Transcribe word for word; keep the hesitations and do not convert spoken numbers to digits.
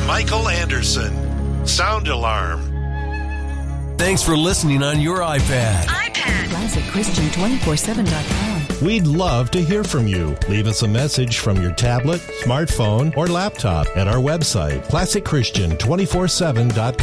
Michael Anderson. Sound alarm. Thanks for listening on your iPad. iPad. Classic Christian two four seven dot com. We'd love to hear from you. Leave us a message from your tablet, smartphone, or laptop at our website, classic christian two four seven dot com.